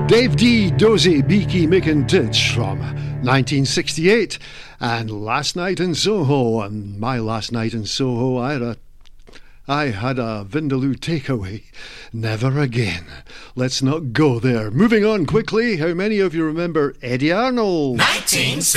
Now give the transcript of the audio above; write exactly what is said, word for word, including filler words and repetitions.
Dave D. Dozy Beaky Mickintich from nineteen sixty-eight, and Last Night in Soho. And my last night in Soho, I had a I had a Vindaloo takeaway. Never again. Let's not go there. Moving on quickly, how many of you remember Eddie Arnold? nineteen sixty-eight.